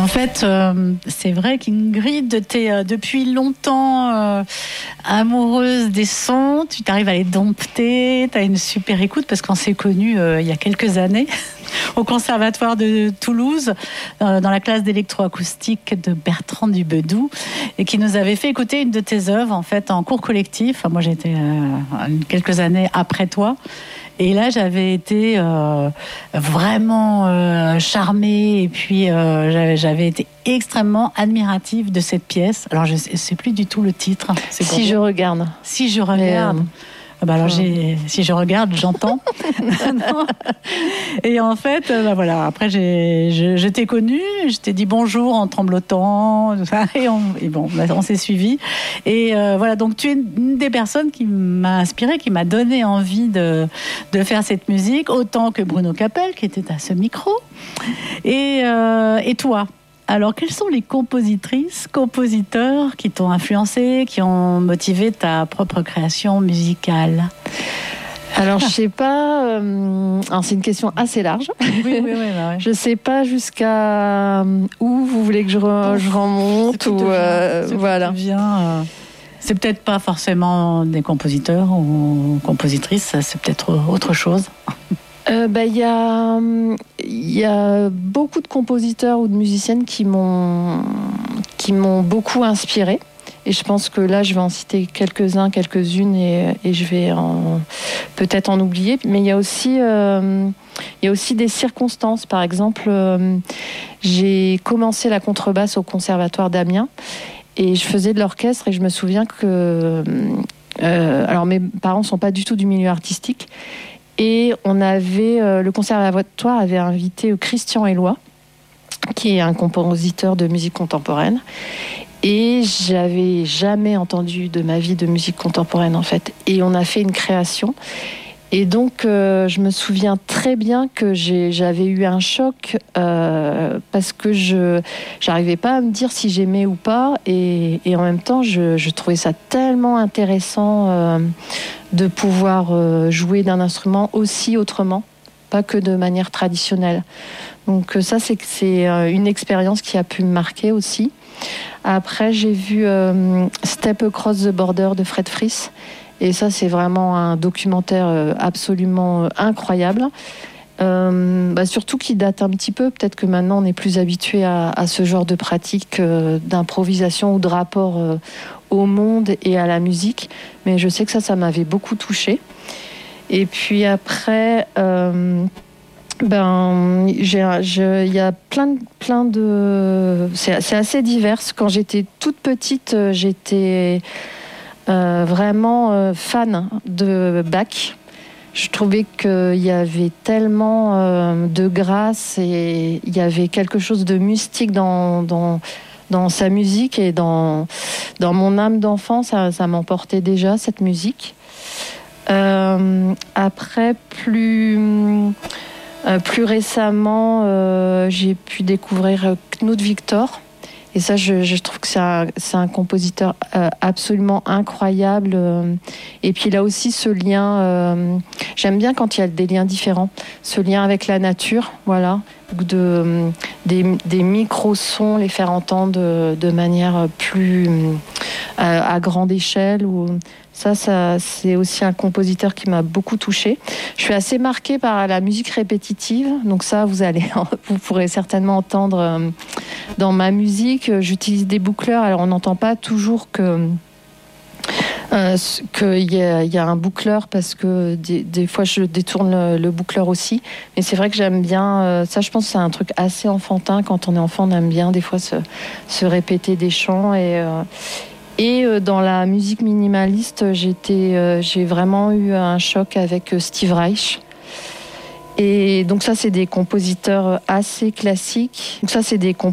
En fait, c'est vrai qu'Ingrid, tu es depuis longtemps amoureuse des sons, tu t'arrives à les dompter, tu as une super écoute parce qu'on s'est connus il y a quelques années au Conservatoire de Toulouse, dans la classe d'électroacoustique de Bertrand Dubedou, et qui nous avait fait écouter une de tes œuvres en fait en cours collectif. Moi, j'étais quelques années après toi. Et là, j'avais été vraiment charmée, et puis j'avais été extrêmement admirative de cette pièce. Alors, je ne sais plus du tout le titre. Si je regarde. Si je regarde. Alors si je regarde, j'entends. Et en fait, voilà. Après, je t'ai connue, je t'ai dit bonjour en tremblotant, et on s'est suivis. Et voilà, donc tu es une des personnes qui m'a inspirée, qui m'a donné envie de faire cette musique, autant que Bruno Capel, qui était à ce micro, et toi. Alors, quelles sont les compositrices, compositeurs qui t'ont influencé, qui ont motivé ta propre création musicale ? Alors, je sais pas. Alors, c'est une question assez large. Oui. Je sais pas jusqu'à où vous voulez que je remonte ou voilà. C'est peut-être pas forcément des compositeurs ou compositrices. C'est peut-être autre chose. Il y a beaucoup de compositeurs ou de musiciennes qui m'ont beaucoup inspirée. Et je pense que là, je vais en citer quelques-unes et je vais peut-être en oublier. Mais il y a aussi des circonstances. Par exemple, j'ai commencé la contrebasse au Conservatoire d'Amiens et je faisais de l'orchestre et je me souviens que... alors, mes parents ne sont pas du tout du milieu artistique. Et le conservatoire avait invité Christian Éloi, qui est un compositeur de musique contemporaine. Et j'avais jamais entendu de ma vie de musique contemporaine, en fait. Et on a fait une création. Et donc, je me souviens très bien que j'avais eu un choc parce que je n'arrivais pas à me dire si j'aimais ou pas. Et en même temps, je trouvais ça tellement intéressant de pouvoir jouer d'un instrument aussi autrement, pas que de manière traditionnelle. Donc ça, c'est une expérience qui a pu me marquer aussi. Après, j'ai vu Step Across the Border de Fred Fries. Et ça, c'est vraiment un documentaire absolument incroyable. Surtout qui date un petit peu. Peut-être que maintenant, on est plus habitué à ce genre de pratique d'improvisation ou de rapport au monde et à la musique. Mais je sais que ça m'avait beaucoup touchée. Et puis après... il y a plein de... C'est assez divers. Quand j'étais toute petite, j'étais vraiment fan de Bach. Je trouvais qu'il y avait tellement de grâce et il y avait quelque chose de mystique dans sa musique et dans mon âme d'enfant. Ça m'emportait déjà, cette musique. Après, plus récemment, j'ai pu découvrir Knut Victor. Et ça, je trouve que c'est un compositeur absolument incroyable. Et puis, il a aussi ce lien... j'aime bien quand il y a des liens différents. Ce lien avec la nature, voilà. Des micro-sons, les faire entendre de manière plus... à grande échelle. Ça, c'est aussi un compositeur qui m'a beaucoup touchée. Je suis assez marquée par la musique répétitive. Donc ça, vous pourrez certainement entendre dans ma musique. J'utilise des boucleurs. Alors, on n'entend pas toujours qu'il y a un boucleur parce que des fois, je détourne le boucleur aussi. Mais c'est vrai que j'aime bien... ça, je pense que c'est un truc assez enfantin. Quand on est enfant, on aime bien des fois se répéter des chants Et dans la musique minimaliste, j'ai vraiment eu un choc avec Steve Reich. Et donc ça, c'est des compositeurs assez classiques. Donc ça, c'est des